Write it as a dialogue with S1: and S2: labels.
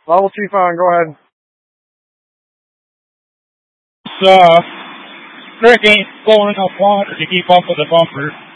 S1: Level 2 phone, go ahead.
S2: Rick ain't going enough water to keep up with the bumper.